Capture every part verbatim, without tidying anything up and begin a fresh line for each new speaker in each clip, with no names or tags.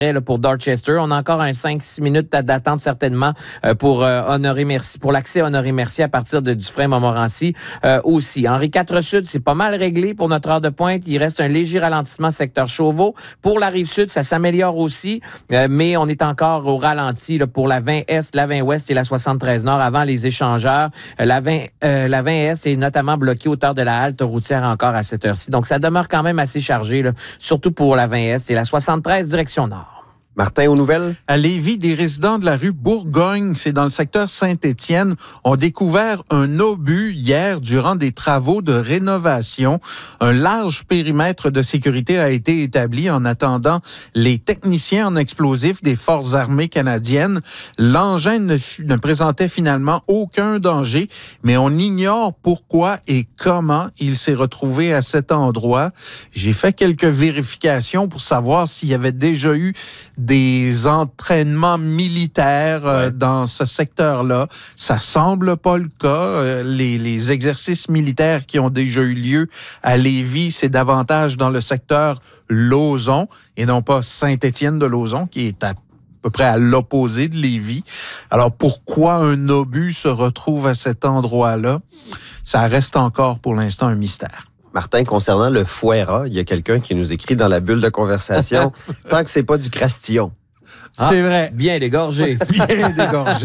pour Dorchester. On a encore un cinq six minutes d'attente certainement euh, pour euh, Honoré Mercier, pour l'accès à Honoré Mercier à partir de Dufresne-Montmorency euh, aussi. Henri quatre Sud, c'est pas mal réglé pour notre heure de pointe. Il reste un léger ralentissement secteur Chauveau. Pour la Rive-Sud, ça s'améliore aussi, euh, mais on est encore au ralenti là, pour la vingt Est, la vingt Ouest et la soixante-treize Nord avant les échangeurs. Euh, la vingt, euh, la vingt Est est notamment bloquée au hauteur de la halte routière encore à cette heure-ci. Donc, ça demeure quand même assez chargé, là, surtout pour la vingt Est et la soixante-treize direction Nord.
Martin, aux nouvelles?
À Lévis, des résidents de la rue Bourgogne, c'est dans le secteur Saint-Étienne, ont découvert un obus hier durant des travaux de rénovation. Un large périmètre de sécurité a été établi en attendant les techniciens en explosifs des Forces armées canadiennes. L'engin ne, f- ne présentait finalement aucun danger, mais on ignore pourquoi et comment il s'est retrouvé à cet endroit. J'ai fait quelques vérifications pour savoir s'il y avait déjà eu des entraînements militaires euh, ouais. dans ce secteur-là. Ça semble pas le cas. Euh, les, les exercices militaires qui ont déjà eu lieu à Lévis, c'est davantage dans le secteur Lauson et non pas Saint-Étienne-de-Lauzon, qui est à peu près à l'opposé de Lévis. Alors, pourquoi un obus se retrouve à cet endroit-là? Ça reste encore pour l'instant un mystère.
Martin, concernant le fouet-rat, il y a quelqu'un qui nous écrit dans la bulle de conversation « Tant que c'est pas du crastillon ».
Ah, c'est vrai.
Bien dégorgé.
Bien dégorgé.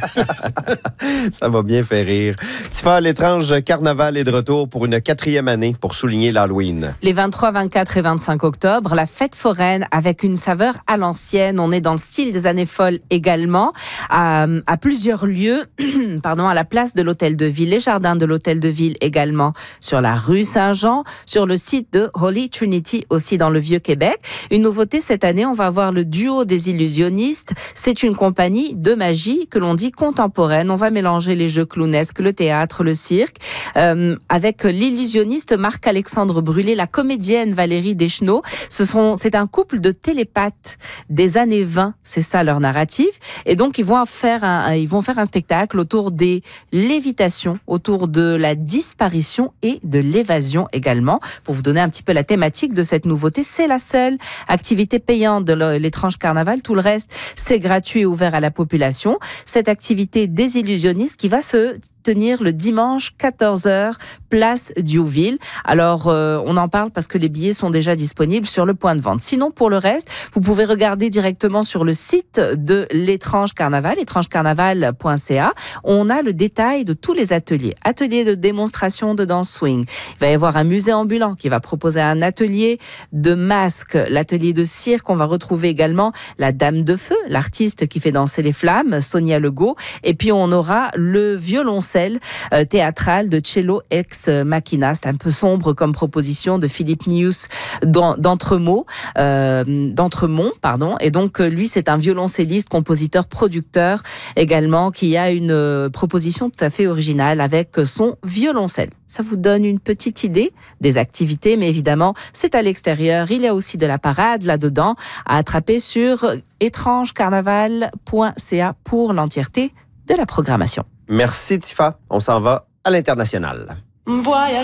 Ça m'a bien fait rire. Tifa, l'étrange carnaval est de retour pour une quatrième année pour souligner l'Halloween.
Les vingt-trois, vingt-quatre et vingt-cinq octobre, la fête foraine avec une saveur à l'ancienne. On est dans le style des années folles également. À, à plusieurs lieux, pardon, à la place de l'Hôtel de Ville, les jardins de l'Hôtel de Ville également, sur la rue Saint-Jean, sur le site de Holy Trinity aussi dans le Vieux-Québec. Une nouveauté cette année, on va avoir le duo des illusionnistes. C'est une compagnie de magie que l'on dit contemporaine. On va mélanger les jeux clownesques, le théâtre, le cirque, euh, avec l'illusionniste Marc-Alexandre Brûlé, la comédienne Valérie Deschenaux. Ce sont, c'est un couple de télépathes des années vingt. C'est ça leur narratif. Et donc, ils vont faire un, ils vont faire un spectacle autour des lévitations, autour de la disparition et de l'évasion également. Pour vous donner un petit peu la thématique de cette nouveauté, c'est la seule activité payante de l'étrange carnaval. Tout le reste, c'est gratuit et ouvert à la population. Cette activité des illusionnistes qui va se tenir le dimanche quatorze heures, place Diouville. Alors, euh, on en parle parce que les billets sont déjà disponibles sur le point de vente. Sinon, pour le reste, vous pouvez regarder directement sur le site de l'étrange carnaval, étrange carnaval point c a. On a le détail de tous les ateliers. Atelier de démonstration de danse swing. Il va y avoir un musée ambulant qui va proposer un atelier de masques, l'atelier de cirque. On va retrouver également la Dame de Feu, l'artiste qui fait danser les flammes, Sonia Legault. Et puis, on aura le violoncelle Euh, théâtrale de Cello Ex Machina. C'est un peu sombre comme proposition de Philippe Nius d'Entremont, euh, d'Entremont, pardon. Et donc, lui, c'est un violoncelliste, compositeur, producteur également, qui a une euh, proposition tout à fait originale avec son violoncelle. Ça vous donne une petite idée des activités, mais évidemment, c'est à l'extérieur. Il y a aussi de la parade là-dedans à attraper sur étrange carnaval point c a pour l'entièreté de la programmation.
Merci, Tifa. On s'en va à l'international.
Voyage.